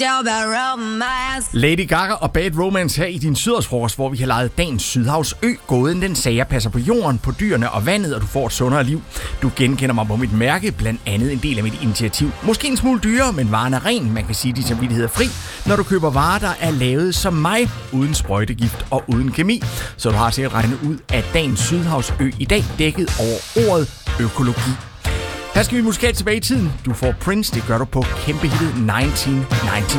Lady Gaga og Bad Romance her i din Sydhavsfrokost, hvor vi har lejet dagens Sydhavsø. Gåden den sagde, jeg passer på jorden, på dyrene og vandet, og du får et sundere liv. Du genkender mig på mit mærke, blandt andet en del af mit initiativ. Måske en smule dyrere, men varen er ren. Man kan sige, de samvittighed er fri, når du køber varer, der er lavet som mig, uden sprøjtegift og uden kemi. Så du har til at regne ud, at dagens Sydhavsø i dag dækket over ordet økologi. Her skal vi musikalt tilbage i tiden. Du får Prince, det gør du på kæmpehitet 1999.